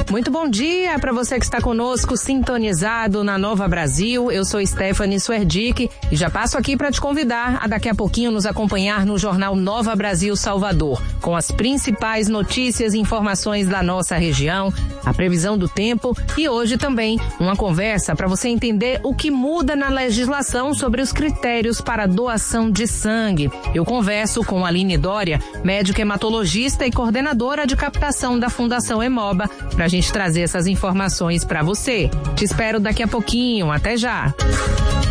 Muito bom dia para você que está conosco, sintonizado na Nova Brasil. Eu sou Stephanie Suerdick e já passo aqui para te convidar a daqui a pouquinho nos acompanhar no Jornal Nova Brasil Salvador, com as principais notícias e informações da nossa região, a previsão do tempo e hoje também uma conversa para você entender o que muda na legislação sobre os critérios para doação de sangue. Eu converso com Aline Dória, médica hematologista e coordenadora de captação da Fundação Hemoba, para a gente trazer essas informações para você. Te espero daqui a pouquinho. Até já!